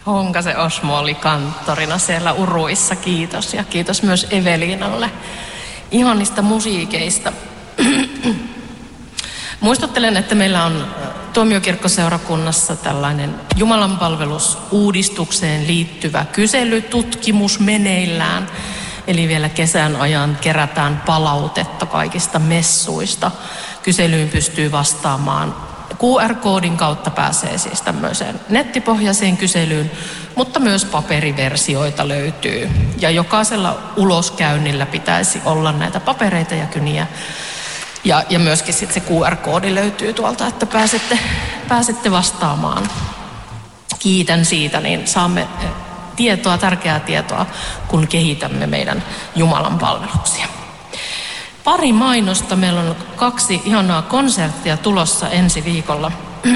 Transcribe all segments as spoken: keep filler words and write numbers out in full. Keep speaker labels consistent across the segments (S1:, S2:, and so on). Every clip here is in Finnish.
S1: Honkasen Osmo oli kanttorina siellä Uruissa, kiitos. Ja kiitos myös Eveliinalle ihanista musiikeista. Muistuttelen, että meillä on Tuomiokirkkoseurakunnassa tällainen jumalanpalvelusuudistukseen liittyvä kyselytutkimus meneillään. Eli vielä kesän ajan kerätään palautetta kaikista messuista. Kyselyyn pystyy vastaamaan. Q R-koodin kautta pääsee siis tämmöiseen nettipohjaiseen kyselyyn, mutta myös paperiversioita löytyy. Ja jokaisella uloskäynnillä pitäisi olla näitä papereita ja kyniä. Ja, ja myöskin sitten se Q R-koodi löytyy tuolta, että pääsette, pääsette vastaamaan. Kiitän siitä, niin saamme tietoa, tärkeää tietoa, kun kehitämme meidän Jumalan palveluksia. Pari mainosta. Meillä on kaksi ihanaa konserttia tulossa ensi viikolla.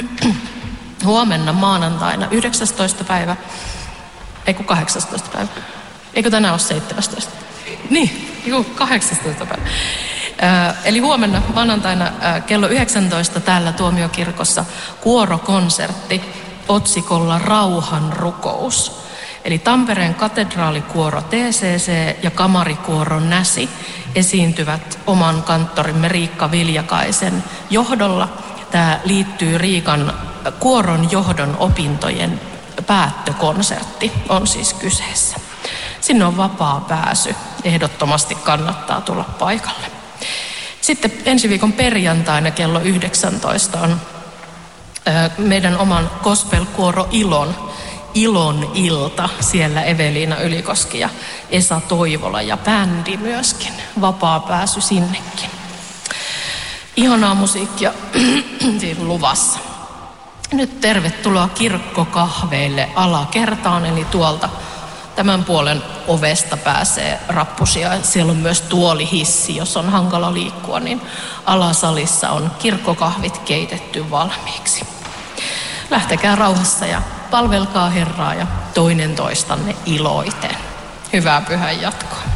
S1: Huomenna maanantaina yhdeksästoista päivä. Eikö kahdeksastoista päivä? Eikö tänään ole seitsemästoista? Niin, juu, kahdeksastoista päivä. Äh, eli huomenna maanantaina äh, kello yhdeksäntoista täällä Tuomiokirkossa kuorokonsertti otsikolla Rauhan rukous. Eli Tampereen katedraalikuoro T C C ja kamarikuoro Näsi esiintyvät oman kanttorimme Riikka Viljakaisen johdolla. Tämä liittyy Riikan kuoron johdon opintojen päättökonsertti on siis kyseessä. Sinne on vapaa pääsy. Ehdottomasti kannattaa tulla paikalle. Sitten ensi viikon perjantaina kello yhdeksäntoista on meidän oman gospelkuoro Ilon Ilon ilta. Siellä Eveliina Ylikoski ja Esa Toivola ja bändi myöskin. Vapaa pääsy sinnekin. Ihanaa musiikkia siinä luvassa. Nyt tervetuloa kirkkokahveille alakertaan, eli tuolta tämän puolen ovesta pääsee rappusia. Siellä on myös tuolihissi, jos on hankala liikkua, niin alasalissa on kirkkokahvit keitetty valmiiksi. Lähtekää rauhassa ja palvelkaa Herraa ja toinen toistanne iloiten. Hyvää pyhän jatkoa.